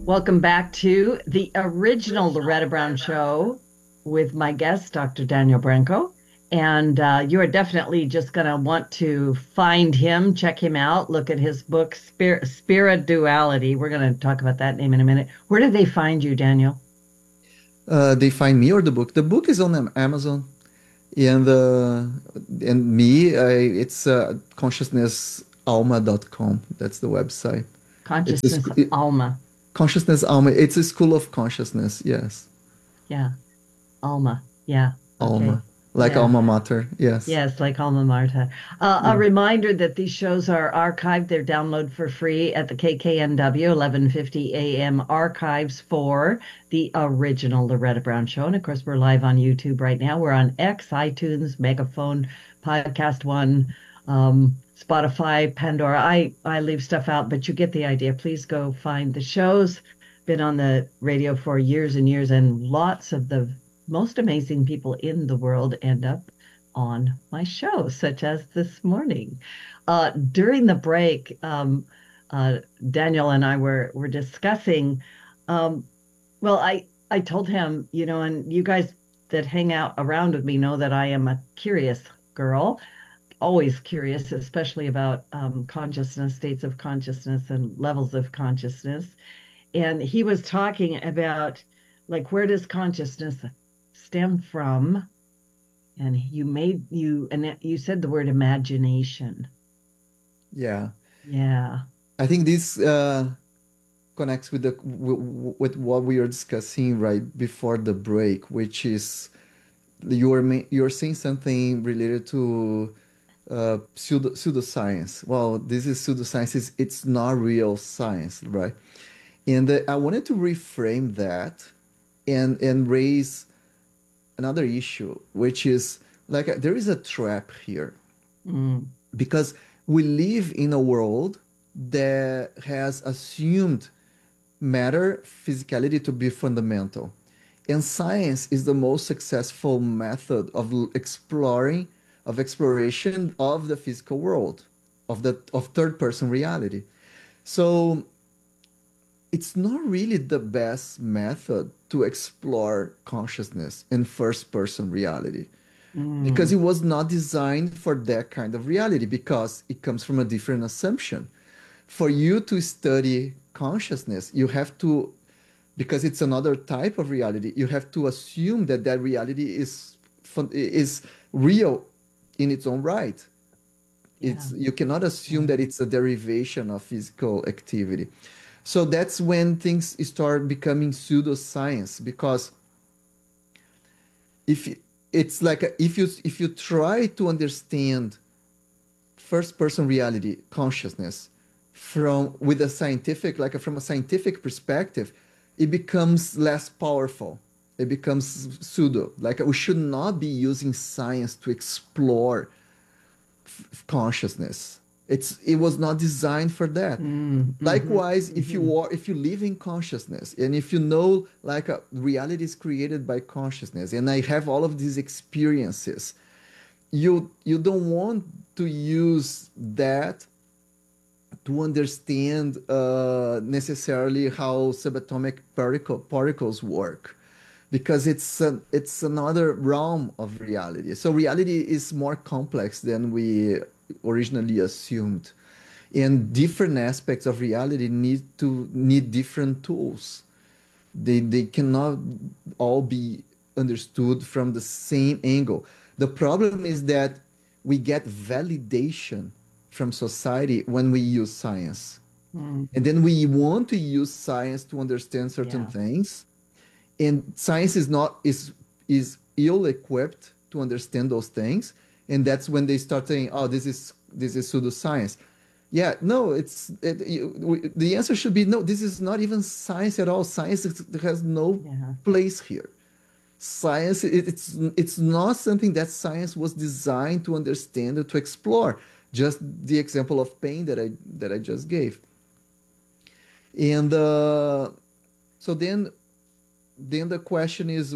Welcome back to the original Loretta Brown Show with my guest, Dr. Daniel Branco. And you are definitely just going to want to find him, check him out, look at his book, Spirituality. We're going to talk about that name in a minute. Where did they find you, Daniel? They find me or the book. The book is on Amazon, and me, it's consciousnessalma.com. That's the website. It's Consciousness Alma. Consciousness Alma. It's a school of consciousness. Yes, Yeah, Alma. Yeah. Okay. Alma, like Yeah. alma mater. Yes. Yes, like alma mater. A Yeah. reminder that these shows are archived. They're download for free at the KKNW 1150 AM archives for the original Loretta Brown Show. And of course, we're live on YouTube right now. We're on X, iTunes, Megaphone, Podcast One, Spotify, Pandora. I leave stuff out, but you get the idea. Please go find the shows. Been on the radio for years and years, and lots of the most amazing people in the world end up on my show, such as this morning. During the break, Daniel and I were discussing. Um, well, I told him, and you guys that hang out around with me know that I am a curious girl, always curious, especially about consciousness, states of consciousness, and levels of consciousness. And he was talking about like where does consciousness stem from? And you said the word imagination. Yeah. Yeah. I think this connects with with what we were discussing right before the break, which is you're saying something related to pseudoscience. Well, this is pseudoscience. It's not real science, right? And I wanted to reframe that and raise another issue, which is like there is a trap here Mm, because we live in a world that has assumed matter physicality to be fundamental. And science is the most successful method of exploration of the physical world, of third person reality. So it's not really the best method to explore consciousness in first person reality because mm, it was not designed for that kind of reality because it comes from a different assumption. For you to study consciousness, you have to, because it's another type of reality, you have to assume that that reality is real in its own right. yeah. You cannot assume Yeah. that it's a derivation of physical activity. So that's when things start becoming pseudoscience because if it's like if you try to understand first person reality consciousness from with a scientific like from a scientific perspective, it becomes less powerful. It becomes pseudo. Like we should not be using science to explore consciousness. It was not designed for that. Mm, hmm Likewise, hmm if you live in consciousness and if you know like reality is created by consciousness and I have all of these experiences, you don't want to use that to understand necessarily how subatomic particles work because it's another realm of reality. So reality is more complex than we originally assumed, and different aspects of reality need different tools. They cannot all be understood from the same angle. The problem is that we get validation from society when we use science. mm, And then we want to use science to understand certain yeah. things. And science is ill equipped to understand those things. And that's when they start saying, "Oh, this is pseudoscience." Yeah, no, the answer should be no. This is not even science at all. Has no Yeah. place here. Science, it's not something that science was designed to understand or to explore. Just the example of pain that I just gave. And so then the question is,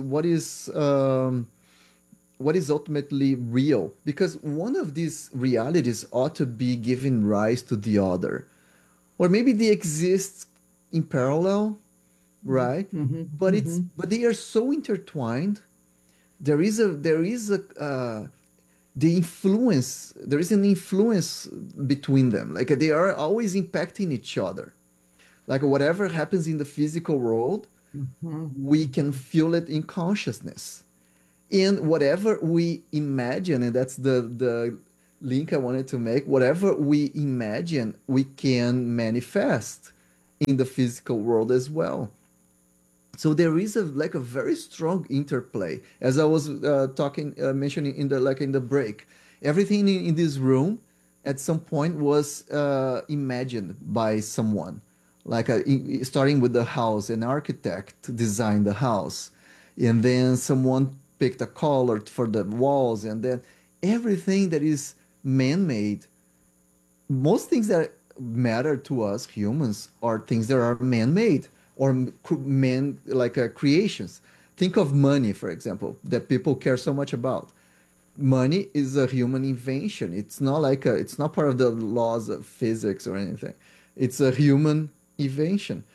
what is ultimately real? Because one of these realities ought to be giving rise to the other. Or maybe they exist in parallel, right? But it's Mm-hmm. but they are so intertwined. There is a the influence. There is an influence between them. Like they are always impacting each other. Like whatever Yeah. happens in the physical world, Mm-hmm. we can feel it in consciousness. And whatever we imagine, and that's the link I wanted to make, whatever we imagine, we can manifest in the physical world as well. So there is a like a very strong interplay, as I was talking mentioning in the like in the break. Everything in this room at some point was imagined by someone, like starting with the house. An architect designed the house, and then someone picked a color for the walls, and then everything that is man-made, most things that matter to us humans are things that are man-made or man like creations. Think of money, for example, that people care so much about. Money is a human invention. It's not like it's not part of the laws of physics or anything. It's a human invention.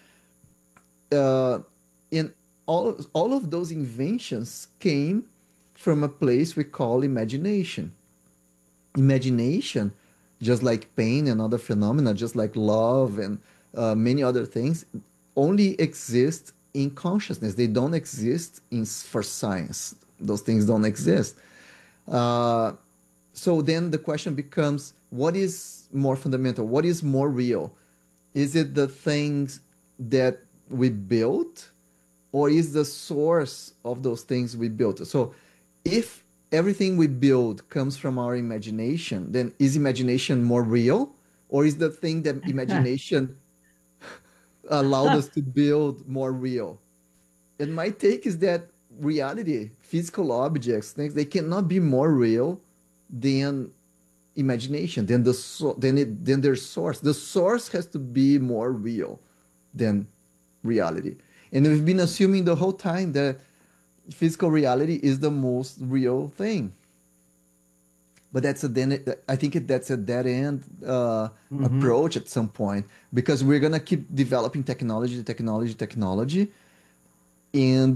uh, and all of those inventions came from a place we call imagination. Imagination, just like pain and other phenomena, just like love and many other things, only exist in consciousness. They don't exist for science. Those things don't exist. Uh, so then the question becomes, what is more fundamental? What is more real? Is it the things that we built, or is the source of those things we built? So if everything we build comes from our imagination, then is imagination more real, or is the thing that imagination allowed us to build more real? And my take is that reality, physical objects, things, they cannot be more real than imagination, than than their source. The source has to be more real than reality. And we've been assuming the whole time that physical reality is the most real thing. But I think that's a dead end Mm-hmm. approach at some point, because we're gonna keep developing technology, technology, technology, and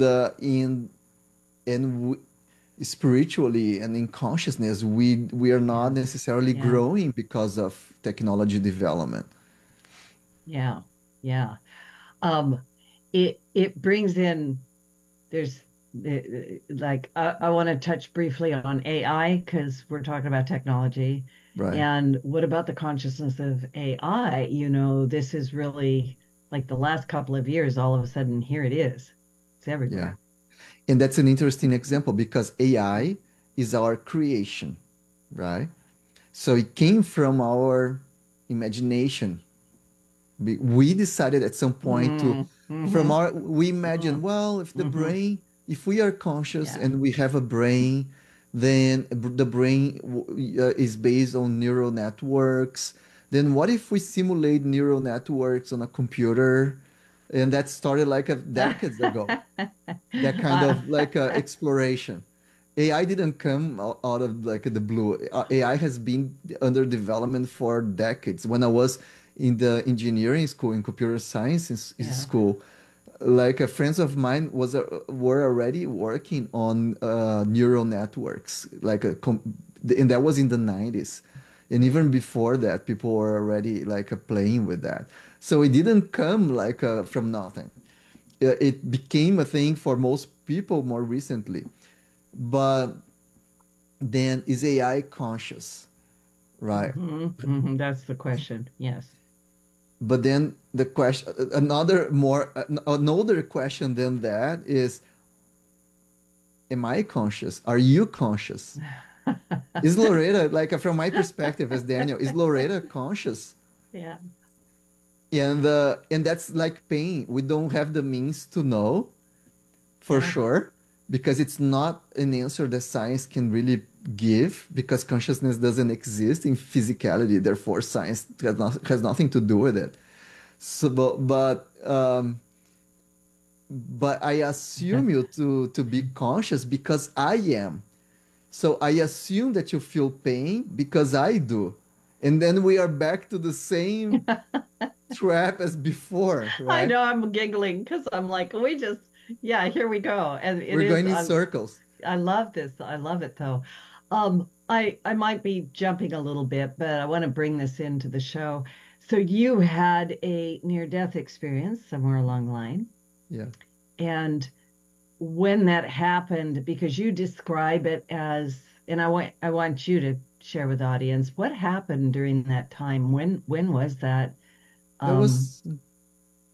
and spiritually and in consciousness, we are not Yeah. necessarily Yeah. growing because of technology development. Yeah. Yeah. Um, it brings in there's like I want to touch briefly on AI because we're talking about technology. Right. And what about the consciousness of AI? You know, this is really like the last couple of years, all of a sudden, here it is. It's Yeah. everywhere. And that's an interesting example because AI is our creation, right? So it came from our imagination. We decided at some point to, Mm, mm-hmm, we imagine, mm, well, if the mm-hmm. brain, if we are conscious Yeah. and we have a brain, then the brain is based on neural networks. Then what if we simulate neural networks on a computer? And that started like a decades ago, that kind Uh, of like exploration. AI didn't come out of like the blue. AI has been under development for decades. When I was in the engineering school, in computer science yeah. school, like friends of mine were already working on neural networks, and that was in the 90s. And even before that, people were already like playing with that. So it didn't come like from nothing. It became a thing for most people more recently. But then is AI conscious, right? Hmm, hmm. That's the question. Yes. But then the question, another question than that is, am I conscious? Are you conscious? Is Loretta, like from my perspective as Daniel, is Loretta conscious? Yeah. And that's like pain. We don't have the means to know for Yeah. sure, because it's not an answer that science can really give, because consciousness doesn't exist in physicality, therefore science has nothing to do with it. So but I assume you to be conscious because I am. So I assume that you feel pain because I do. And then we are back to the same trap as before, I right? know I'm giggling because I'm like, we just, yeah, here we go. And it We're is, going in circles. I love this. I love it though. I might be jumping a little bit, but I want to bring this into the show. So you had a near-death experience somewhere along the line, Yeah. and when that happened, because you describe it as, and I want you to share with the audience what happened during that time. When was that? That Um, was